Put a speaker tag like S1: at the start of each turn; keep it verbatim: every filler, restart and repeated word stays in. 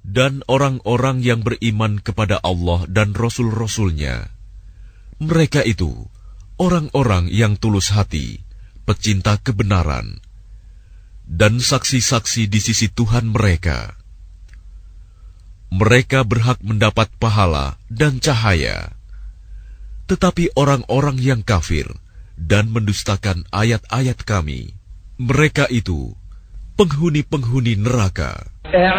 S1: Dan orang-orang yang beriman kepada Allah dan Rasul-Rasulnya, mereka itu orang-orang yang tulus hati, pecinta kebenaran, dan saksi-saksi di sisi Tuhan mereka. Mereka berhak mendapat pahala dan cahaya. Tetapi orang-orang yang kafir dan mendustakan ayat-ayat Kami, mereka itu penghuni-penghuni neraka.